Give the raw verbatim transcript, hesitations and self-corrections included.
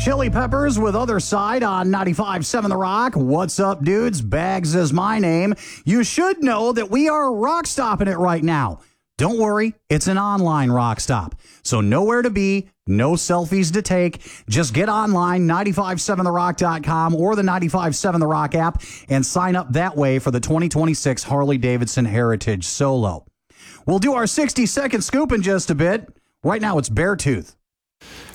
Chili Peppers with Other Side on ninety-five point seven The Rock. What's up, dudes? Bags is my name. You should know that we are rock stopping it right now. Don't worry, it's an online rock stop. So nowhere to be, no selfies to take. Just get online, nine five seven the rock dot com or the nine five seven The Rock app, and sign up that way for the twenty twenty-six Harley-Davidson Heritage Solo. We'll do our sixty-second scoop in just a bit. Right now, it's Beartooth.